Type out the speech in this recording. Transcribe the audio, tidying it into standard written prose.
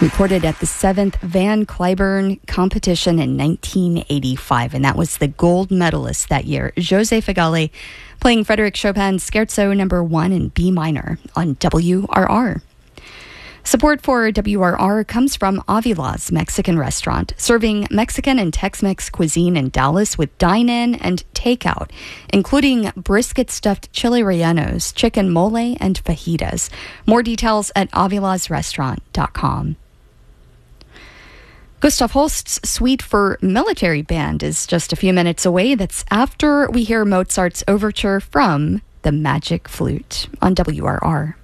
Recorded at the 7th Van Cliburn competition in 1985, and that was the gold medalist that year, Jose Fagali, playing Frédéric Chopin's Scherzo No. 1 in B minor on WRR. Support for WRR comes from Avila's Mexican Restaurant, serving Mexican and Tex-Mex cuisine in Dallas with dine-in and takeout, including brisket stuffed chili rellenos, chicken mole, and fajitas. More details at avilasrestaurant.com. Gustav Holst's Suite for Military Band is just a few minutes away. That's after we hear Mozart's overture from the Magic Flute on WRR.